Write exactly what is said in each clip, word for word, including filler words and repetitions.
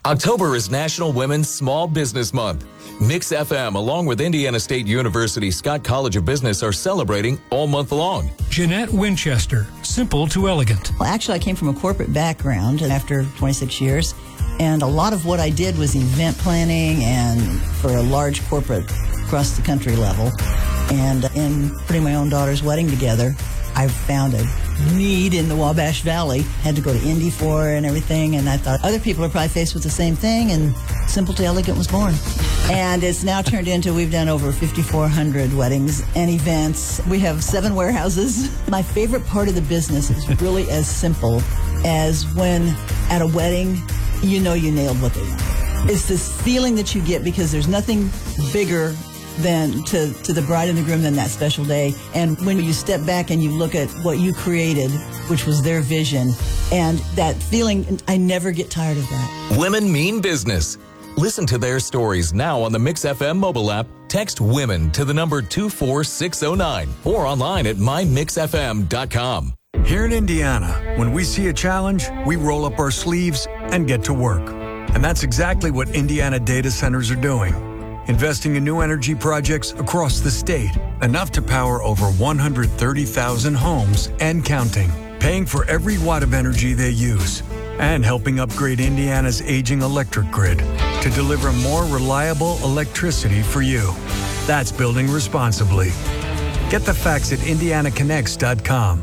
October is National Women's Small Business Month. Mix F M, along with Indiana State University Scott College of Business, are celebrating all month long. Jeanette Winchester, simple to elegant. Well, actually, I came from a corporate background after twenty-six years, and a lot of what I did was event planning and for a large corporate across the country level. And in putting my own daughter's wedding together, I found a need in the Wabash Valley. Had to go to Indy for and everything, and I thought other people are probably faced with the same thing, and Simple to Elegant was born. And it's now turned into, we've done over fifty-four hundred weddings and events. We have seven warehouses. My favorite part of the business is really as simple as when at a wedding, you know you nailed what they wanted. It's this feeling that you get because there's nothing bigger than to, to the bride and the groom than that special day. And when you step back and you look at what you created, which was their vision, and that feeling, I never get tired of that. Women mean business. Listen to their stories now on the Mix F M mobile app. Text WOMEN to the number two four six zero nine or online at my mix f m dot com. Here in Indiana, when we see a challenge, we roll up our sleeves and get to work. And that's exactly what Indiana data centers are doing. Investing in new energy projects across the state, enough to power over one hundred thirty thousand homes and counting, paying for every watt of energy they use, and helping upgrade Indiana's aging electric grid to deliver more reliable electricity for you. That's building responsibly. Get the facts at indiana connects dot com.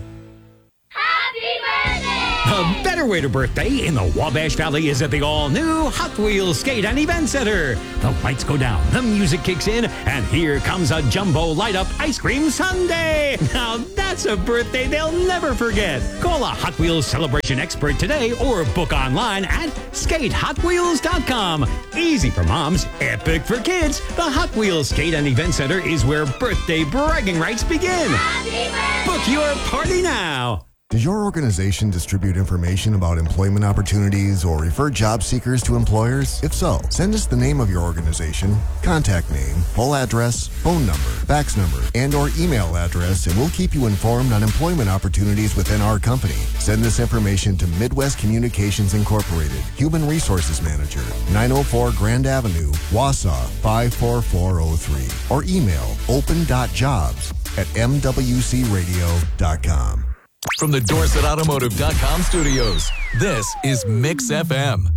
A better way to birthday in the Wabash Valley is at the all-new Hot Wheels Skate and Event Center. The lights go down, the music kicks in, and here comes a jumbo light-up ice cream sundae. Now that's a birthday they'll never forget. Call a Hot Wheels celebration expert today or book online at skate hot wheels dot com. Easy for moms, epic for kids. The Hot Wheels Skate and Event Center is where birthday bragging rights begin. Book your party now. Does your organization distribute information about employment opportunities or refer job seekers to employers? If so, send us the name of your organization, contact name, full address, phone number, fax number, and or email address, and we'll keep you informed on employment opportunities within our company. Send this information to Midwest Communications Incorporated, Human Resources Manager, nine oh four Grand Avenue, Wausau, five four four oh three, or email open dot jobs at m w c radio dot com. From the Dorset Automotive dot com studios, this is Mix F M.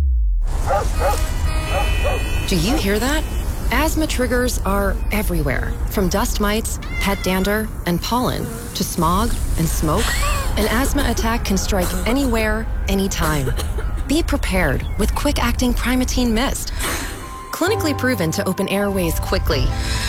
Do you hear that? Asthma triggers are everywhere, from dust mites, pet dander, and pollen, to smog and smoke. An asthma attack can strike anywhere, anytime. Be prepared with quick-acting Primatene Mist. Clinically proven to open airways quickly.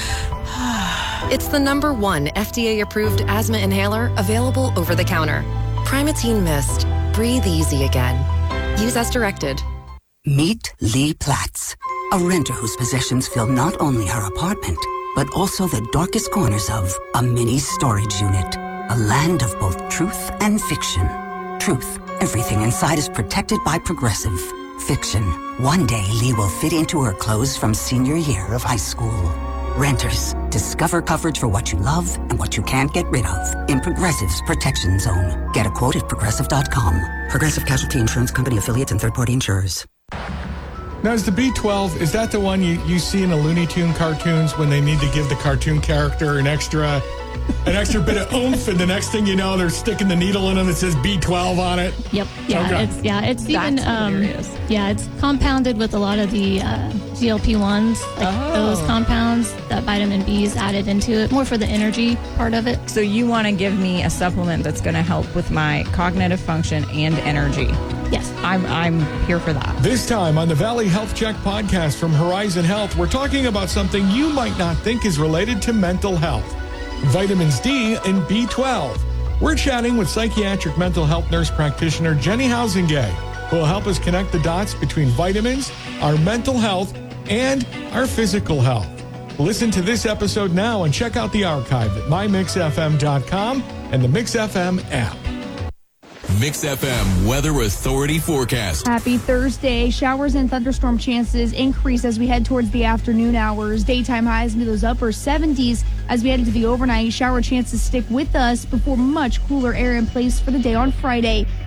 It's the number one F D A-approved asthma inhaler available over the counter. Primatene Mist. Breathe easy again. Use as directed. Meet Lee Platts, a renter whose possessions fill not only her apartment, but also the darkest corners of a mini storage unit. A land of both truth and fiction. Truth, everything inside is protected by Progressive. Fiction, one day Lee will fit into her clothes from senior year of high school. Renters, discover coverage for what you love and what you can't get rid of in Progressive's Protection Zone. Get a quote at progressive dot com. Progressive Casualty Insurance Company affiliates and third-party insurers. Now, is the B twelve, is that the one you, you see in the Looney Tune cartoons when they need to give the cartoon character an extra an extra bit of oomph, and the next thing you know, they're sticking the needle in them that says B twelve on it? Yep. Yeah, okay. it's yeah, it's even um, yeah, it's compounded with a lot of the uh, G L P ones, like oh. those compounds that vitamin B is added into it, more for the energy part of it. So you want to give me a supplement that's going to help with my cognitive function and energy? Yes. I'm I'm here for that. This time on the Valley Health Check podcast from Horizon Health, we're talking about something you might not think is related to mental health. Vitamins D and B twelve. We're chatting with psychiatric mental health nurse practitioner Jenny Housengay, who will help us connect the dots between vitamins, our mental health, and our physical health. Listen to this episode now and check out the archive at my mix f m dot com and the Mix F M app. Mix F M Weather Authority forecast. Happy Thursday. Showers and thunderstorm chances increase as we head towards the afternoon hours. Daytime highs into those upper seventies as we head into the overnight. Shower chances stick with us before much cooler air in place for the day on Friday.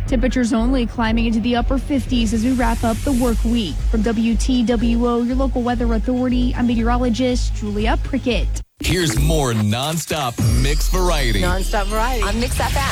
Temperatures only climbing into the upper fifties as we wrap up the work week. From W T W O, your local weather authority, I'm meteorologist Julia Prickett. Here's more nonstop mix variety. Nonstop variety on Mix F M.